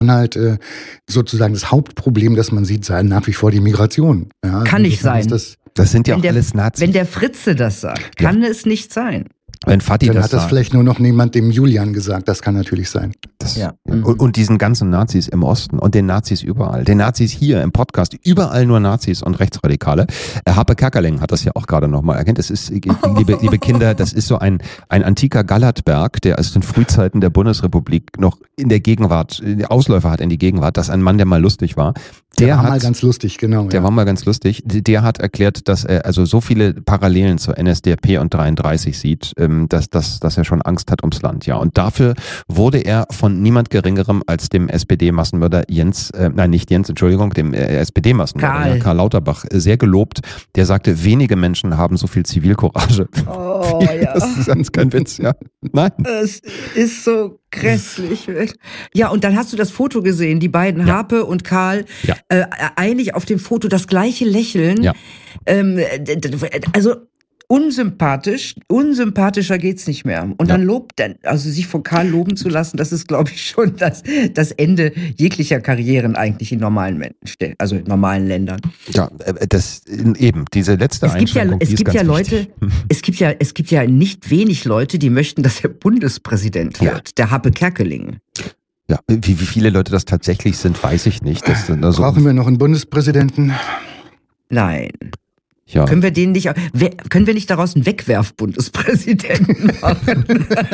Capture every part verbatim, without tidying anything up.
halt äh, sozusagen das Hauptproblem, das man sieht, sei nach wie vor die Migration. Ja, kann nicht sein. Das, das sind ja auch der, alles Nazis. Wenn der Fritze das sagt, kann ja. es nicht sein. Wenn Fatih Dann das hat das sagt. vielleicht nur noch niemand dem Julian gesagt, das kann natürlich sein. Das, ja. und, und diesen ganzen Nazis im Osten und den Nazis überall, den Nazis hier im Podcast, überall nur Nazis und Rechtsradikale. Harpe Kerkeling hat das ja auch gerade nochmal erkannt. Das ist, liebe, liebe Kinder, das ist so ein, ein antiker Gallertberg, der aus den Frühzeiten der Bundesrepublik noch in der Gegenwart, Ausläufer hat in die Gegenwart, dass ein Mann, der mal lustig war, Der, der war hat, mal ganz lustig, genau. Der ja. war mal ganz lustig. Der hat erklärt, dass er also so viele Parallelen zur N S D A P und dreiunddreißig sieht, dass, dass, dass er schon Angst hat ums Land. Ja, und dafür wurde er von niemand Geringerem als dem S P D-Massenmörder Jens, äh, nein, nicht Jens, Entschuldigung, dem äh, S P D-Massenmörder Karl. Karl Lauterbach äh, sehr gelobt. Der sagte, wenige Menschen haben so viel Zivilcourage. Oh ja. Das ist ganz kein Witz, ja. Nein. Es ist so grässlich. Ja, und dann hast du das Foto gesehen, die beiden, Ja. Harpe und Karl, Ja. äh, eigentlich auf dem Foto das gleiche Lächeln. Ja. Ähm, d- d- also unsympathisch, unsympathischer geht's nicht mehr. Und Ja. dann lobt, dann, also sich von Karl loben zu lassen, das ist, glaube ich, schon das, das Ende jeglicher Karrieren eigentlich in normalen Menschen, also in normalen Ländern. Ja, äh, das eben, diese letzte Es gibt ja, Einschränkung, es die ist gibt ganz ja Leute, wichtig. es gibt ja, es gibt ja nicht wenig Leute, die möchten, dass er Bundespräsident Ja. wird. Der Harpe Kerkeling. Ja, wie, wie viele Leute das tatsächlich sind, weiß ich nicht. Das sind also, Brauchen wir noch einen Bundespräsidenten? Nein. ja. Können wir den nicht, we- können wir nicht daraus einen Wegwerf-Bundespräsidenten machen?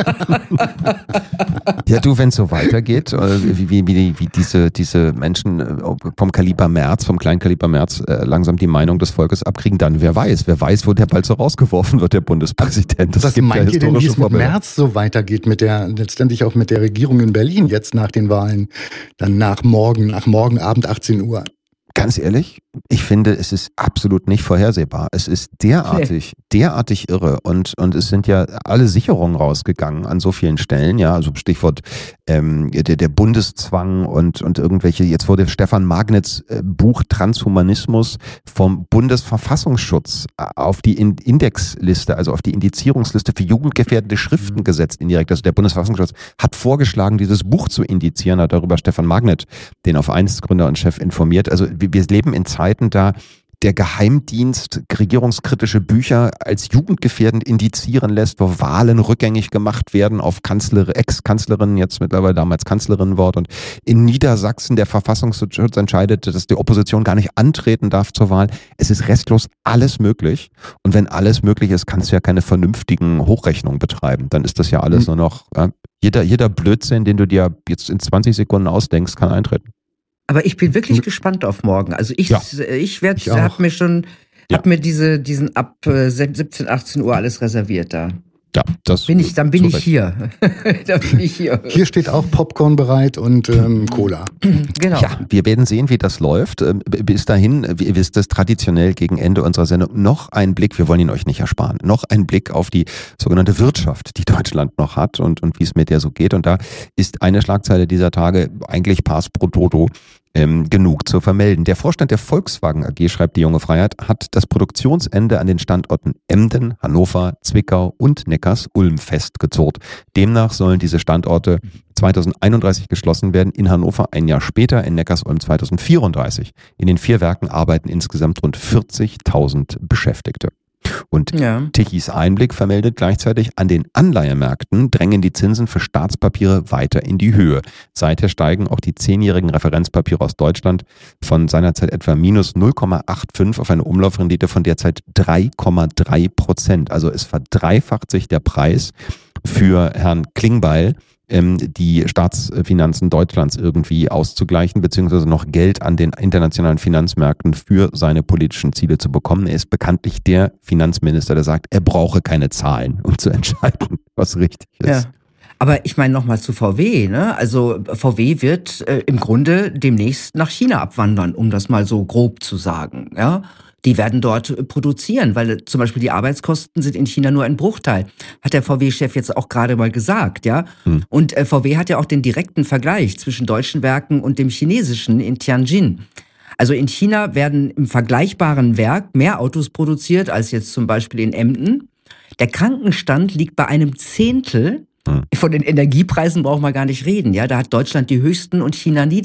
Ja, du, wenn es so weitergeht, äh, wie, wie, wie, wie diese, diese Menschen äh, vom Kaliber Merz, vom Kleinkaliber Merz, äh, langsam die Meinung des Volkes abkriegen, dann wer weiß, wer weiß, wo der bald so rausgeworfen wird, der Bundespräsident. Das Was gibt meint ja ihr denn, wie historische es mit Vorbilder. Merz so weitergeht, mit der, letztendlich auch mit der Regierung in Berlin jetzt nach den Wahlen, dann nach morgen, nach morgen Abend achtzehn Uhr? Ganz ehrlich, ich finde, es ist absolut nicht vorhersehbar. Es ist derartig, derartig irre und, und es sind ja alle Sicherungen rausgegangen an so vielen Stellen, ja, also Stichwort ähm, der, der Bundeszwang und, und irgendwelche, jetzt wurde Stefan Magnitz äh, Buch Transhumanismus vom Bundesverfassungsschutz auf die In- Indexliste, also auf die Indizierungsliste für jugendgefährdende Schriften gesetzt indirekt. Also der Bundesverfassungsschutz hat vorgeschlagen, dieses Buch zu indizieren, hat darüber Stefan Magnitz, den auf eins Gründer und Chef, informiert. Also wir, wir leben in Zeiten, da der Geheimdienst regierungskritische Bücher als jugendgefährdend indizieren lässt, wo Wahlen rückgängig gemacht werden auf Kanzler, Ex-Kanzlerinnen, jetzt mittlerweile damals Kanzlerinnenwort. Und in Niedersachsen der Verfassungsschutz entscheidet, dass die Opposition gar nicht antreten darf zur Wahl. Es ist restlos alles möglich. Und wenn alles möglich ist, kannst du ja keine vernünftigen Hochrechnungen betreiben. Dann ist das ja alles Mhm. nur noch, ja, jeder, jeder Blödsinn, den du dir jetzt in zwanzig Sekunden ausdenkst, kann eintreten. Aber ich bin wirklich gespannt auf morgen. Also ich, Ja. ich werde, Ich auch. hab mir schon, Ja. hab mir diese, diesen ab äh, siebzehn, achtzehn Uhr alles reserviert da. Ja, das Bin ich, dann bin zu ich Recht. hier. Dann bin ich hier. Hier steht auch Popcorn bereit und ähm, Cola. Genau. Ja, wir werden sehen, wie das läuft. Ähm, Bis dahin, wie ihr wisst es, traditionell gegen Ende unserer Sendung noch ein Blick, wir wollen ihn euch nicht ersparen, noch ein Blick auf die sogenannte Wirtschaft, die Deutschland noch hat und, und wie es mit der so geht. Und da ist eine Schlagzeile dieser Tage eigentlich Pars pro Toto ähm, genug zu vermelden. Der Vorstand der Volkswagen A G, schreibt die Junge Freiheit, hat das Produktionsende an den Standorten Emden, Hannover, Zwickau und Neckars-Ulm festgezurrt. Demnach sollen diese Standorte zweitausendeinunddreißig geschlossen werden, in Hannover ein Jahr später, in Neckars-Ulm zweitausendvierunddreißig. In den vier Werken arbeiten insgesamt rund vierzigtausend Beschäftigte. Und Ja. Tichys Einblick vermeldet gleichzeitig, an den Anleihemärkten drängen die Zinsen für Staatspapiere weiter in die Höhe. Seither steigen auch die zehnjährigen Referenzpapiere aus Deutschland von seinerzeit etwa minus null Komma fünfundachtzig auf eine Umlaufrendite von derzeit drei Komma drei Prozent. Also es verdreifacht sich der Preis für Herrn Klingbeil, ähm, die Staatsfinanzen Deutschlands irgendwie auszugleichen, beziehungsweise noch Geld an den internationalen Finanzmärkten für seine politischen Ziele zu bekommen. Er ist bekanntlich der Finanzminister, der sagt, er brauche keine Zahlen, um zu entscheiden, was richtig ist. Ja. Aber ich meine nochmal zu V W, ne? Also V W wird äh, im Grunde demnächst nach China abwandern, um das mal so grob zu sagen, ja? Die werden dort äh, produzieren, weil äh, zum Beispiel die Arbeitskosten sind in China nur ein Bruchteil. Hat der V W-Chef jetzt auch gerade mal gesagt, ja? Hm. Und äh, V W hat ja auch den direkten Vergleich zwischen deutschen Werken und dem chinesischen in Tianjin. Also in China werden im vergleichbaren Werk mehr Autos produziert als jetzt zum Beispiel in Emden. Der Krankenstand liegt bei einem Zehntel Von den Energiepreisen brauchen wir gar nicht reden. Ja, da hat Deutschland die höchsten und China